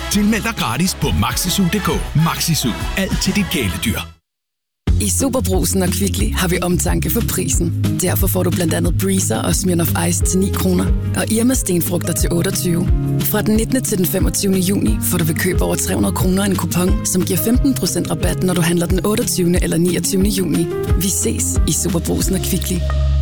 Tilmeld dig gratis på maxisu.dk. Maxisu. Alt til dit kæledyr. I Superbrugsen og Kvickly har vi omtanke for prisen. Derfor får du blandt andet Breezer og Smirnoff Ice til 9 kroner. Og Irma stenfrugter til 28. Fra den 19. til den 25. juni får du ved køb over 300 kroner en kupon, som giver 15% rabat, når du handler den 28. eller 29. juni. Vi ses i Superbrugsen og Kvickly.